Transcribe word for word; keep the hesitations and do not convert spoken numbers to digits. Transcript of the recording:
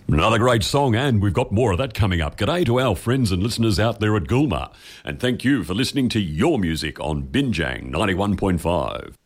Another great song, and we've got more of that coming up. G'day to our friends and listeners out there at Goolma, and thank you for listening to your music on Binjang ninety-one point five.